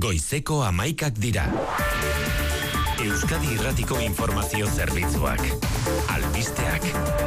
Goizeko 11 dira. Euskadi Irratiko Informazio Zerbitzuak. Albisteak.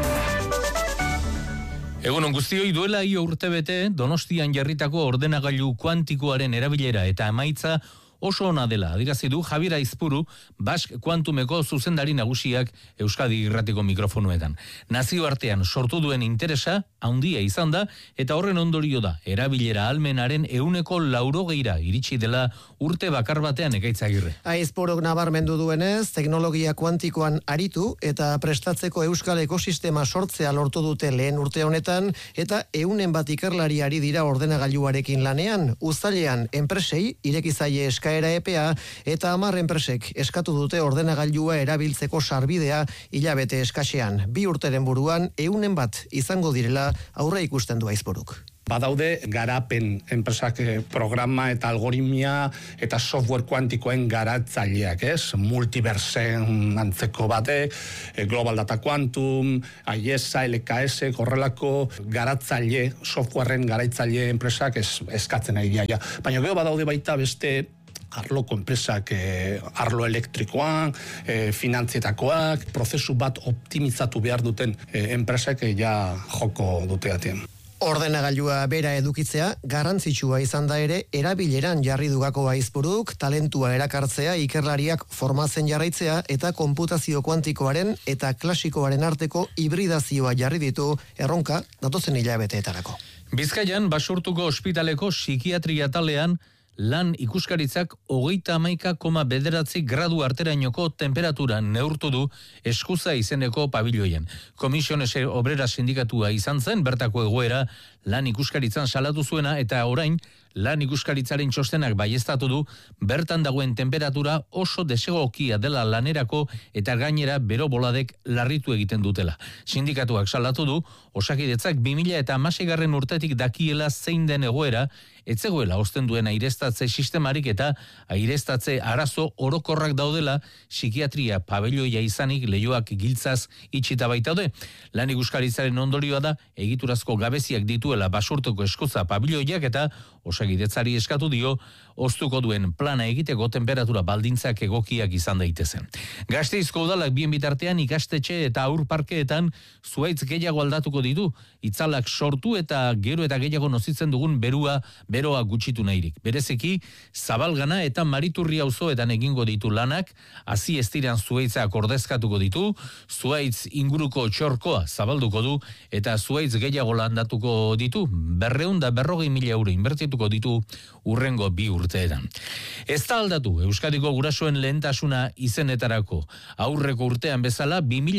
Egunon guztioi, duela urtebete Donostian jarritako ordenagailu kuantikoaren erabilera eta emaitza oso ona dela, adirazi du Javier Aizpuru, Bask Kuantumeko zuzendari nagusiak Euskadi Irratiko mikrofonuetan. Nazioartean sortu duen interesa handia izan da, eta horren ondorio da, erabilera ahalmenaren 80% iritsi dela urte bakar batean Ekaitzagirre. Aizpuruk nabarmendu duenez, teknologia kuantikoan aritu eta prestatzeko euskal ekosistema sortzea lortu dute lehen urte honetan, eta 100 ikerlari ari dira ordenagailuarekin lanean. Uztailean enpresei ireki zaie eskaera epea, eta 10 enpresek eskatu dute ordenagailua erabiltzeko sarbidea hilabete eskasean. 2 urteren buruan 100 izango direla aurre ikusten du Aizpuruk. Badaude garapen enpresak programa eta algoritmia eta software kuantikoen garatzaileak, multiversen antzeko bate, Global Data Quantum, IESA, LKS, horrelako garatzaile, softwareen garaitzaile enpresak eskatzen ari dira. Baina gero badaude baita beste arloko enpresak, arlo elektrikoan, finantzietakoak, prozesu bat optimizatu behar duten enpresak ja joko dute atien. Ordenagailua bera edukitzea garrantzitsua izan da ere, erabileran jarri dugako Aizpuruk, talentua erakartzea, ikerlariak formatzen jarraitzea eta konputazio kuantikoaren eta klasikoaren arteko hibridazioa jarri ditu erronka datozen hilabeteetarako. Bizkaian Basurtuko ospitaleko psikiatria talean lan ikuskaritzak 31,9 gradu arterainoko temperatura neurtu du Eskuza izeneko pabiloien. Komisiones Obrera sindikatua izan zen, bertako egoera lan ikuskaritzan salatu zuena, eta orain lan ikuskaritzaren txostenak baieztatu du bertan dagoen temperatura oso desegokia dela lanerako eta gainera bero boladek larritu egiten dutela. Sindikatuak salatu du Osakidetzak 2016 urtetik dakiela zein den egoera, etzegoela osten duen aireztatze sistemarik eta aireztatze arazo orokorrak daudela psikiatria pabiloia izanik leihoak giltzaz itxita baitaude. Lan ikuskaritzaren ondorioa da egiturazko gabeziak dituela Basurtuko Eskuza pabiloiak, eta Osakidetzari eskatu dio oztuko duen plana egiteko temperatura baldintzak egokiak izan daitezen. Gasteizko udalak bien bitartean ikastetxe eta aur parkeetan zuhaitz gehiago aldatuko ditu, itzalak sortu eta gero eta gehiago nozitzen dugun beroa gutxitu nahirik. Bereziki, Zabalgana eta Mariturri auzoetan egingo ditu lanak, hazi ez diran zuhaitzak ordezkatuko ditu, zuhaitz inguruko txorkoa zabalduko du, eta zuhaitz gehiago landatuko ditu, 240.000 euro inbertituko ditu urrengo 2 urteetan. Ez da aldatu, Euskadiko gurasoen lehentasuna izenetarako. Aurreko urtean bezala,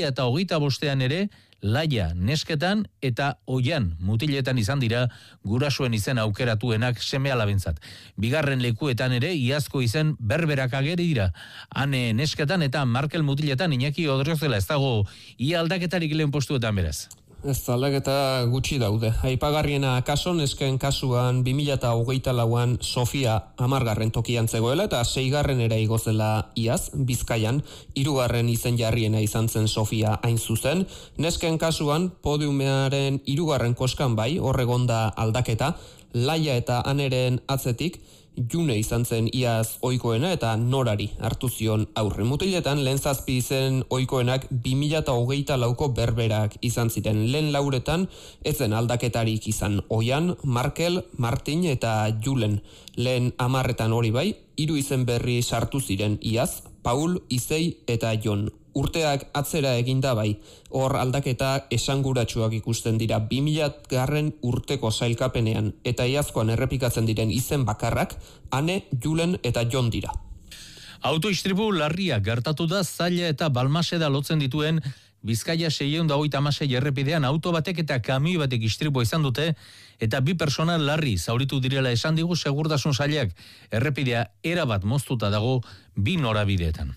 2025 ere, Laia nesketan eta oian mutiletan izan dira gurasoen izen aukeratuenak seme alabentzat. Bigarren lekuetan ere iazko izen berberak ageri dira. Ane nesketan eta Markel mutiletan Iñaki Odriozela, ez dago ia aldaketarik lehen postuetan beraz. Ez aldaketa gutxi daude. Aipagarriena kaso, nesken kasuan 2024an Sofia 10. tokian zegoela eta 6. igo zela iaz, Bizkaian, 3. izen jarriena izan zen Sofia hain zuzen. Nesken kasuan podiumearen 3. koskan bai, horregonda aldaketa, Laia eta Aneren atzetik, June izan zen iaz ohikoena eta Norari hartu zion aurre. Mutiletan lehen 7 izen ohikoenak 2024ko berberak izan ziren. Lehen lauretan ezen aldaketarik izan Oian, Markel, Martin eta Julen. Lehen 10etan hori bai, 3 izen berri sartu ziren iaz, Paul, Izei eta Jon. Urteak atzera eginda bai, hor aldaketa esanguratsuak ikusten dira 2000 urteko sailkapenean eta iazkoan errepikatzen diren izen bakarrak, Ane, Julen eta Jon dira. Autoistripu larria gertatu da Zaila eta Balmaseda lotzen dituen Bizkaia 626 errepidean auto batek eta kamioi batek istripua izan dute, eta 2 pertsona larri zauritu direla esan digu Segurtasun Sailak. Errepidea erabat moztuta dago 2 norabideetan.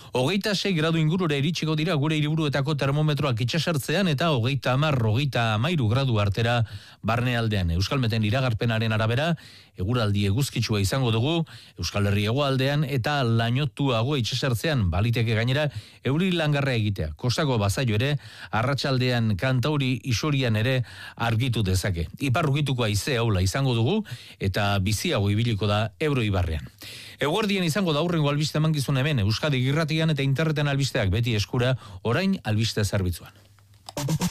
26 gradu ingurura iritsiko dira gure hiriburuetako termometroak itsasertzean eta 30-33 gradu artera barnealdean. Euskalmeten iragarpenaren arabera, eguraldi eguzkitsua izango dugu, Euskal Herri hegoaldean eta lainotuago itsasertzean, baliteke gainera euri langarra egitea. Kostako bazaio ere, arratsaldean Kantauri isurian ere argitu dezake. Ipar ugituko haize aula izango dugu eta biziago ibiliko da Ebro ibarrean. Eguerdien izango da hurrengo albiste emankizun hemen, Euskadi Irratian eta interneten albisteak beti eskura, orain albiste zerbitzuan.